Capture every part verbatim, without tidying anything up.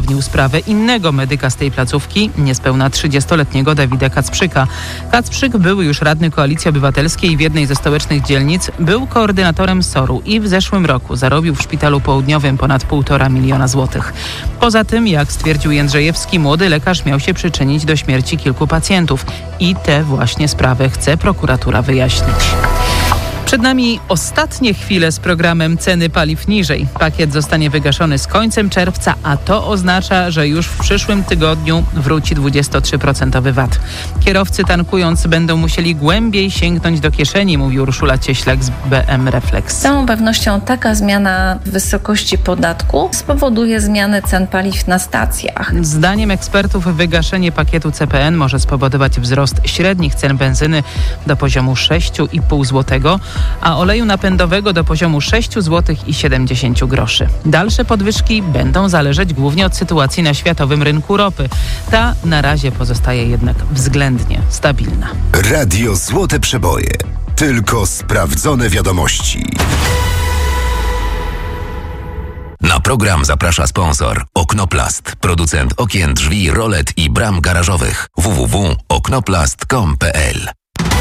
ujawnił sprawę innego medyka z tej placówki, niespełna trzydziestoletniego Dawida Kacprzyka. Kacprzyk, były już radny Koalicji Obywatelskiej w jednej ze stołecznych dzielnic, był koordynatorem S O R-u i w zeszłym roku zarobił w Szpitalu Południowym ponad półtora miliona złotych. Poza tym, jak stwierdził Jędrzejewski, młody lekarz miał się przyczynić do śmierci kilku pacjentów i tę właśnie sprawę chce prokuratura wyjaśnić. Przed nami ostatnie chwile z programem Ceny paliw niżej. Pakiet zostanie wygaszony z końcem czerwca, a to oznacza, że już w przyszłym tygodniu wróci dwudziestotrzyprocentowy V A T. Kierowcy tankując będą musieli głębiej sięgnąć do kieszeni, mówi Urszula Cieślak z B M Reflex. Z całą pewnością taka zmiana wysokości podatku spowoduje zmianę cen paliw na stacjach. Zdaniem ekspertów wygaszenie pakietu C P N może spowodować wzrost średnich cen benzyny do poziomu sześć i pół złotego, a oleju napędowego do poziomu sześć złotych i siedemdziesiąt groszy. Dalsze podwyżki będą zależeć głównie od sytuacji na światowym rynku ropy. Ta na razie pozostaje jednak względnie stabilna. Radio Złote Przeboje. Tylko sprawdzone wiadomości. Na program zaprasza sponsor Oknoplast, producent okien, drzwi, rolet i bram garażowych. w w w kropka oknoplast kropka com kropka p l.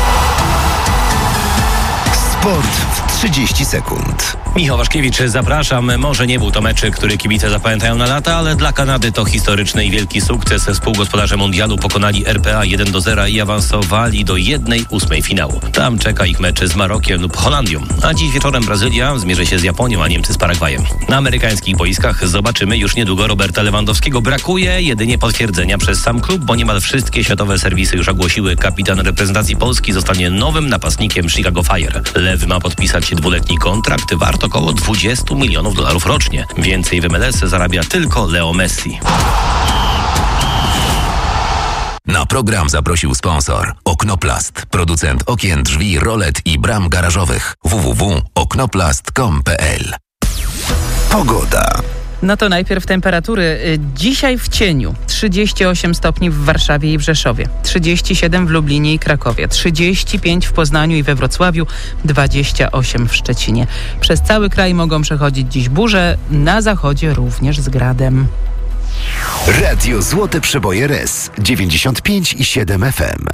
Sport w trzydzieści sekund. Michał Waszkiewicz, zapraszam. Może nie był to mecz, który kibice zapamiętają na lata, ale dla Kanady to historyczny i wielki sukces. Współgospodarze mundialu pokonali R P A jeden do zera i awansowali do jednej ósmej finału. Tam czeka ich mecz z Marokiem lub Holandią. A dziś wieczorem Brazylia zmierzy się z Japonią, a Niemcy z Paragwajem. Na amerykańskich boiskach zobaczymy już niedługo Roberta Lewandowskiego. Brakuje jedynie potwierdzenia przez sam klub, bo niemal wszystkie światowe serwisy już ogłosiły, kapitan reprezentacji Polski zostanie nowym napastnikiem Chicago Fire. Lew ma podpisać dwuletni kontrakt wart około dwadzieścia milionów dolarów rocznie. Więcej w M L S zarabia tylko Leo Messi. Na program zaprosił sponsor Oknoplast, producent okien, drzwi, rolet i bram garażowych. w w w kropka oknoplast kropka com kropka p l. Pogoda. No to najpierw temperatury. Dzisiaj w cieniu trzydzieści osiem stopni w Warszawie i w Rzeszowie, trzydzieści siedem w Lublinie i Krakowie, trzydzieści pięć w Poznaniu i we Wrocławiu, dwadzieścia osiem w Szczecinie. Przez cały kraj mogą przechodzić dziś burze, na zachodzie również z gradem. Radio Złote Przeboje R E S dziewięćdziesiąt pięć i siedem F M.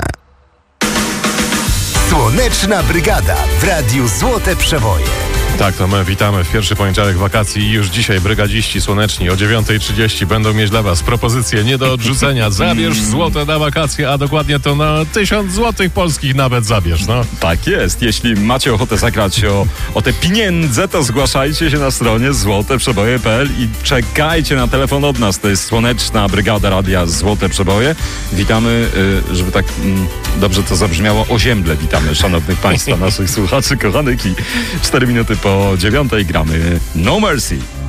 Słoneczna Brygada w Radiu Złote Przeboje. Tak, to my witamy w pierwszy poniedziałek wakacji i już dzisiaj brygadziści słoneczni o dziewiąta trzydzieści będą mieć dla Was propozycje nie do odrzucenia. Zabierz złote na wakacje, a dokładnie to na tysiąc złotych polskich nawet zabierz, no. Tak jest. Jeśli macie ochotę zagrać o, o te pieniądze, to zgłaszajcie się na stronie złote przeboje kropka p l i czekajcie na telefon od nas. To jest Słoneczna Brygada Radia Złote Przeboje. Witamy, żeby tak mm, dobrze to zabrzmiało, ozięble witamy szanownych Państwa, naszych słuchaczy kochanych i cztery minuty po dziewiątej gramy No Mercy.